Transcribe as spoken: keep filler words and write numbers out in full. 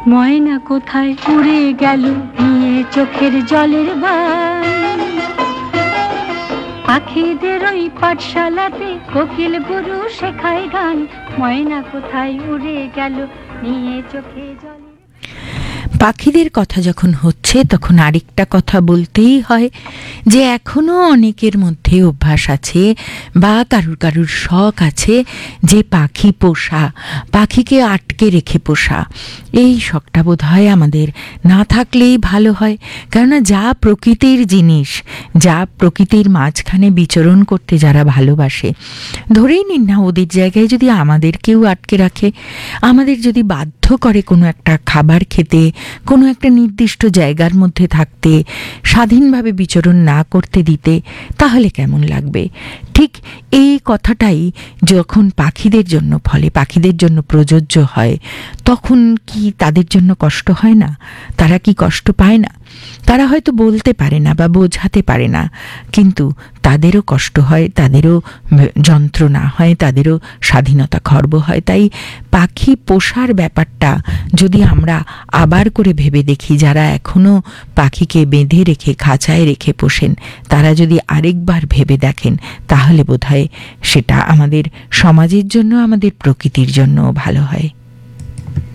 ময়না কোথায় উড়ে গেল নিয়ে চোখের জলের বান, পাখিদের ওই পাঠশালাতে কোকিল গুরু শেখায় গান। ময়না কোথায় উড়ে গেল নিয়ে চোখে জলের। পাখিদের কথা যখন হচ্ছে তখন আরেকটা কথা বলতেই হয় যে এখনো অনেকের মধ্যে অভ্যাস আছে বা কারুর কারুর শখ আছে যে পাখি পোষা, পাখিকে আটকে রেখে পোষা। এই শখটা বোধ হয় আমাদের না থাকলেই ভালো হয়, কেননা যা প্রকৃতির জিনিস, যা প্রকৃতির মাঝখানে বিচরণ করতে যারা ভালোবাসে, ধরেই নিন না ওদের জায়গায় যদি আমাদের কেউ আটকে রাখে, আমাদের যদি বাধ্য করে কোনো একটা খাবার খেতে, কোনো একটা নির্দিষ্ট জায়গার মধ্যে থাকতে, স্বাধীনভাবে বিচরণ না করতে দিতে, তাহলে কেমন লাগবে? ঠিক এই কথাটাই যখন পাখিদের জন্য ফলে, পাখিদের জন্য প্রযোজ্য হয়, তখন কি তাদের জন্য কষ্ট হয় না? তারা কি কষ্ট পায় না? তারা হয়তো বলতে পারে না বা বোঝাতে পারে না, কিন্তু তাদেরও কষ্ট হয়, তাদেরও যন্ত্রণা হয়, তাদেরও স্বাধীনতা খর্ব হয়। তাই পাখি পোষার ব্যাপারটা যদি আমরা আবার করে ভেবে দেখি, যারা এখনো পাখিকে বেঁধে রেখে খাঁচায় রেখে পোষেন, তারা যদি আরেকবার ভেবে দেখেন, তাহলে বোধহয় সেটা আমাদের সমাজের জন্য, আমাদের প্রকৃতির জন্য ভালো হয়।